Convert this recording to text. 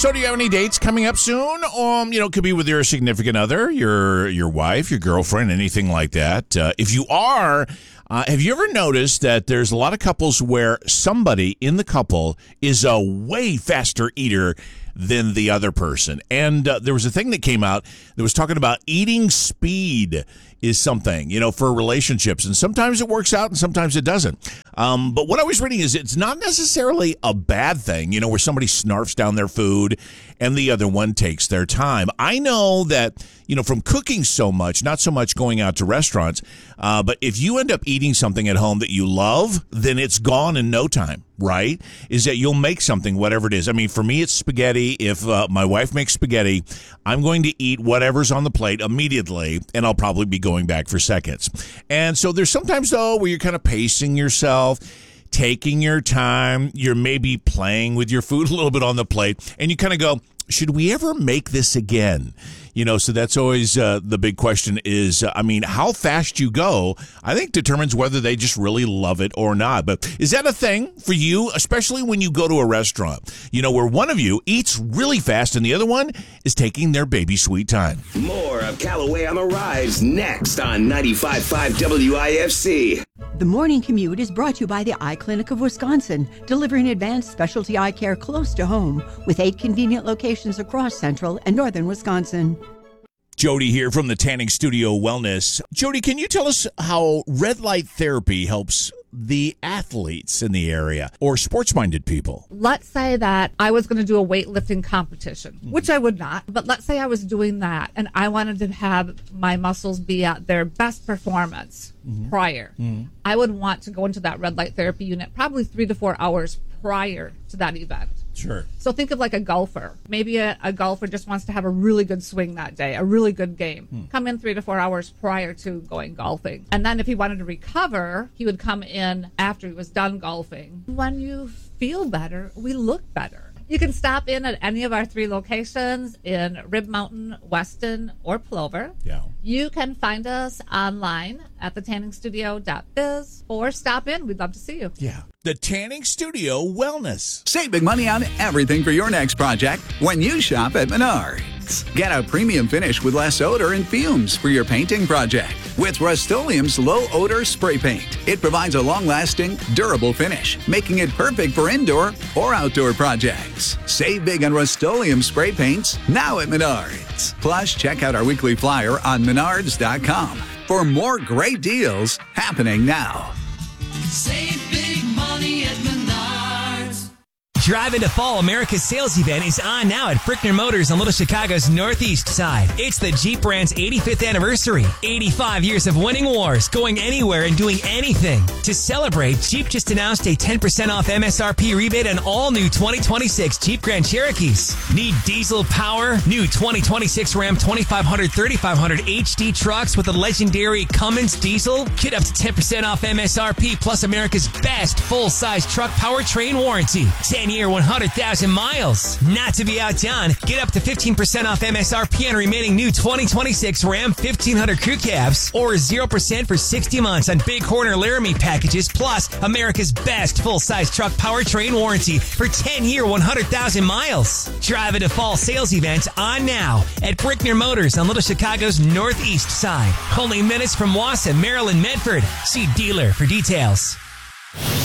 So do you have any dates coming up soon? It could be with your significant other, your wife, your girlfriend, anything like that. If you are, have you ever noticed that there's a lot of couples where somebody in the couple is a way faster eater than the other person? And there was a thing that came out that was talking about eating speed is something, for relationships. And sometimes it works out and sometimes it doesn't. But what I was reading is it's not necessarily a bad thing, where somebody snarfs down their food and the other one takes their time. I know that, from cooking so much, not so much going out to restaurants, but if you end up eating something at home that you love, then it's gone in no time, right? Is that you'll make something, whatever it is. I mean, for me, it's spaghetti. If my wife makes spaghetti, I'm going to eat whatever's on the plate immediately, and I'll probably be going back for seconds. And so there's sometimes, though, where you're kind of pacing yourself, taking your time, you're maybe playing with your food a little bit on the plate, and you kind of go, should we ever make this again? So that's always the big question is, how fast you go, I think determines whether they just really love it or not. But is that a thing for you, especially when you go to a restaurant, where one of you eats really fast and the other one is taking their baby sweet time? More of Callaway on the Rise next on 95.5 WIFC. The Morning Commute is brought to you by the Eye Clinic of Wisconsin, delivering advanced specialty eye care close to home with 8 convenient locations across central and northern Wisconsin. Jody here from the Tanning Studio Wellness. Jody, can you tell us how red light therapy helps the athletes in the area or sports-minded people? Let's say that I was going to do a weightlifting competition, which I would not, but let's say I was doing that and I wanted to have my muscles be at their best performance prior. I would want to go into that red light therapy unit probably 3 to 4 hours prior to that event. Sure. So think of like a golfer. Maybe a golfer just wants to have a really good swing that day, a really good game. Come in 3 to 4 hours prior to going golfing. And then if he wanted to recover, he would come in after he was done golfing. When you feel better, we look better. You can stop in at any of our 3 locations in Rib Mountain, Weston, or Plover. Yeah. You can find us online at thetanningstudio.biz or stop in. We'd love to see you. Yeah. The Tanning Studio Wellness. Save big money on everything for your next project when you shop at Menards. Get a premium finish with less odor and fumes for your painting project with Rust-Oleum's low-odor spray paint. It provides a long-lasting, durable finish, making it perfect for indoor or outdoor projects. Save big on Rust-Oleum spray paints now at Menards. Plus, check out our weekly flyer on Menards.com for more great deals happening now. Save big money at Menards. Drive into Fall America's sales event is on now at Frickner Motors on Little Chicago's northeast side. It's the Jeep brand's 85th anniversary. 85 years of winning wars, going anywhere and doing anything. To celebrate, Jeep just announced a 10% off MSRP rebate on all new 2026 Jeep Grand Cherokees. Need diesel power? New 2026 Ram 2500, 3500 HD trucks with a legendary Cummins diesel? Get up to 10% off MSRP plus America's best full-size truck powertrain warranty. 10-year, 100,000 miles. Not to be outdone, get up to 15% off MSRP on remaining new 2026 Ram 1500 crew cabs or 0% for 60 months on Bighorn or Laramie packages plus America's best full-size truck powertrain warranty for 10-year, 100,000 miles. Drive into Fall sales event on now at Brickner Motors on Little Chicago's northeast side. Only minutes from Wausau, Maryland, Medford. See dealer for details.